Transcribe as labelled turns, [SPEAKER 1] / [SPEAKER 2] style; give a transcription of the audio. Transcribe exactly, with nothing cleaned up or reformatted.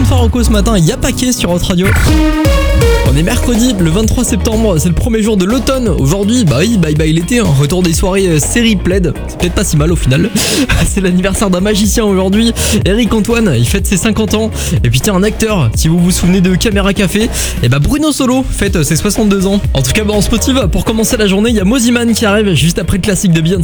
[SPEAKER 1] Faroco ce matin, il y a paquet sur Hot Radio. On est mercredi, le vingt-trois septembre, c'est le premier jour de l'automne. Aujourd'hui, bah oui, bye bye l'été, hein. Retour des soirées euh, série plaid. C'est peut-être pas si mal au final. C'est l'anniversaire d'un magicien aujourd'hui. Eric Antoine, il fête ses cinquante ans. Et puis tiens, un acteur, si vous vous souvenez de Caméra Café, et bah Bruno Solo fête ses soixante-deux ans. En tout cas, bah on se motive pour commencer la journée. Il y a Moziman qui arrive juste après le classique de Beyoncé.